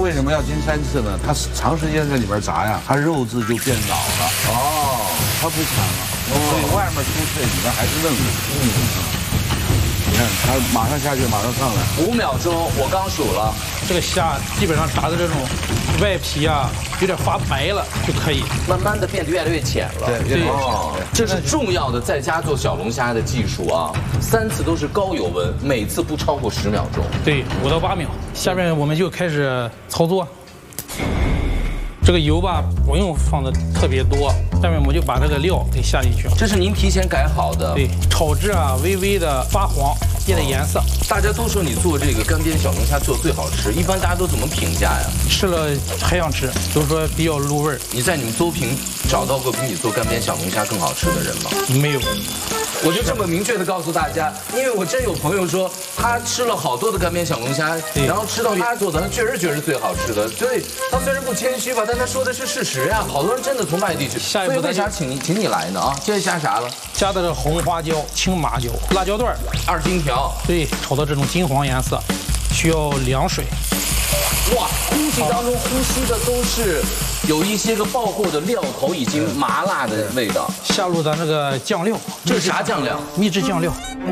为什么要金3次呢？它长时间在里边炸呀，它肉质就变老了。哦，它不干了，所以外面酥脆，里面还是嫩的。你看它马上下去，马上上来 ，5秒钟，我刚数了。 这个虾基本上炸的这种外皮啊，有点发白了就可以， 慢慢的变得越来越浅了。 对， 这是重要的在家做小龙虾的技术啊！3次都是高油温，每次不超过10秒钟。 对，5到8秒。下面我们就开始操作。这个油吧，不用放的特别多，下面我们就把这个料给下进去。 这是您提前改好的。 对，炒至啊微微的发黄，变了颜色。 大家都说你做这个干煸小龙虾做最好吃，一般大家都怎么评价呀？ 吃了还想吃，都说比较入味儿。 你在你们邹平找到过比你做干煸小龙虾更好吃的人吗？ 没有。 我就这么明确的告诉大家，因为我真有朋友说他吃了好多的干煸小龙虾，然后吃到他做的，他确实觉得是最好吃的。所以他虽然不谦虚吧，但他说的是事实呀。好多人真的从外地去。 下一步为啥请你来呢？啊，接着加啥了？ 加的是红花椒、青麻椒、辣椒段 2斤条。 对，炒到这种金黄颜色，需要凉水。 哇，空气当中呼吸的都是有一些个爆破的料头，以及麻辣的味道。 下入咱这个酱料， 这是啥酱料？ 秘制酱料。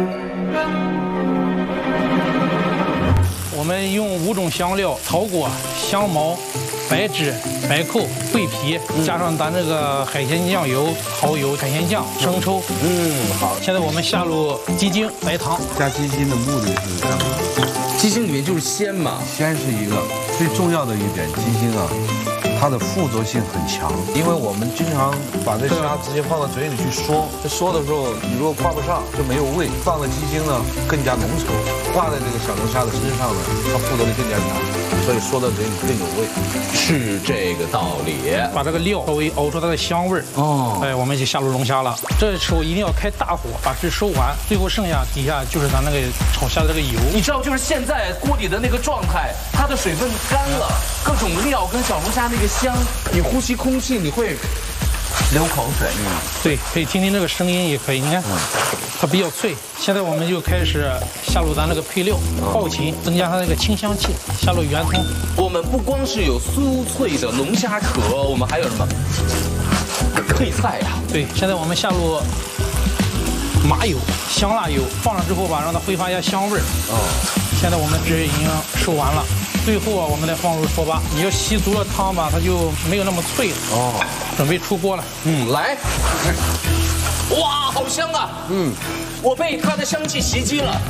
我们用5种香料：草果、香茅、白芷、白蔻、桂皮，加上咱这个海鲜酱油、蚝油、海鲜酱、生抽。好。现在我们下入鸡精、白糖。 加鸡精的目的是干嘛？ 鸡精里面就是鲜嘛， 鲜是一个最重要的一点。鸡精啊，它的附着性很强，因为我们经常把这虾直接放到嘴里去嗦，这嗦的时候你如果挂不上就没有味，放了鸡精呢更加浓稠，挂在这个小龙虾的身上呢，它附着力更加强，所以嗦到嘴里更有味， 是这个道理。 把这个料稍微熬出它的香味儿哦，哎，我们就下入龙虾了。这时候一定要开大火，把汁收完，最后剩下底下就是咱那个炒虾的这个油。 你知道，就是现在锅里的那个状态，它的水分干了，各种料跟小龙虾那个香，你呼吸空气你会流口水。 对，可以听听这个声音也可以。你看，它比较脆。现在我们就开始下入咱这个配料，爆芹，增加它那个清香气。下入圆葱。 我们不光是有酥脆的龙虾壳，我们还有什么配菜呀？ 对，现在我们下入麻油、香辣油，放上之后吧，让它挥发一下香味儿。现在我们汁已经收完了，最后啊，我们再放入锅巴。你要吸足了汤吧，它就没有那么脆了。准备出锅了。 来。哇，好香啊！我被它的香气袭击了。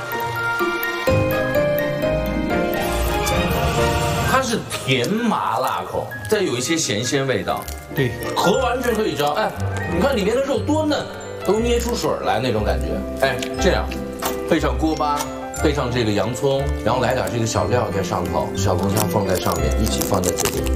它是甜麻辣口，再有一些咸鲜味道。 对， 壳完全可以蒸。哎，你看里面的肉多嫩，都捏出水来那种感觉。哎，这样配上锅巴，配上这个洋葱，然后来点这个小料在上头，小龙虾放在上面，一起放在这里，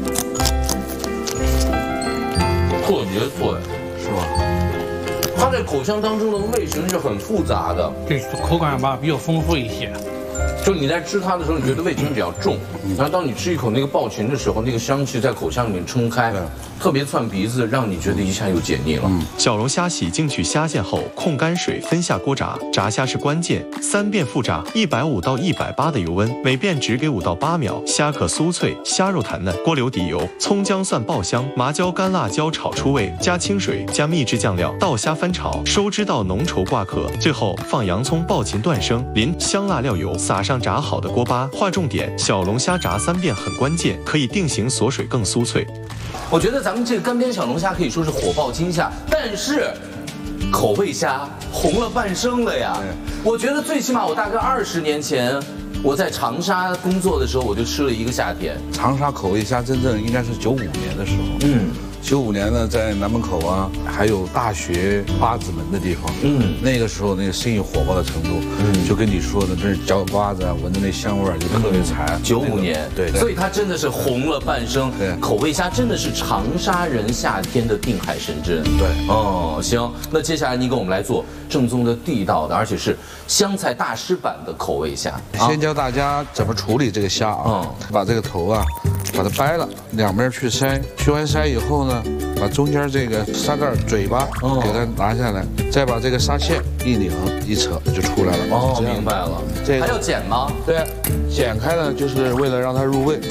特别脆，是吧？它在口腔当中的味型是很复杂的， 对，口感吧比较丰富一些。 就你在吃它的时候，你觉得味精比较重，然后当你吃一口那个爆芹的时候，那个香气在口腔里面冲开，特别窜鼻子，让你觉得一下又解腻了。 小龙虾洗净去虾线后，控干水，分下锅炸。炸虾是关键，3遍复炸，150到180的油温，每遍只给5到8秒。虾壳酥脆，虾肉弹嫩。锅留底油，葱姜蒜爆香，麻椒干辣椒炒出味，加清水，加秘制酱料，倒虾翻炒，收汁到浓稠挂壳。最后放洋葱、爆芹断生，淋香辣料油，撒上炸好的锅巴。划重点，小龙虾炸3遍很关键，可以定型锁水更酥脆。 我觉得咱们这个干煸小龙虾可以说是火爆惊吓，但是口味虾红了半生了呀。我觉得最起码我大概20年前，我在长沙工作的时候，我就吃了一个夏天。 长沙口味虾真正应该是95年的时候。95年呢，在南门口啊，还有大学八子门的地方，那个时候那个生意火爆的程度，就跟你说的，这是嚼瓜子啊，闻着那香味儿就特别馋。 95年， 对， 所以它真的是红了半生。对，口味虾真的是长沙人夏天的定海神针。 对， 行，那接下来你给我们来做正宗的、地道的，而且是湘菜大师版的口味虾。 先教大家怎么处理这个虾啊，把这个头啊，把它掰了，两边去鳃，去完鳃以后呢，把中间这个沙盖嘴巴给它拿下来，再把这个沙线一拧一扯就出来了。 明白了。这个还要剪吗？ 对，剪开呢就是为了让它入味。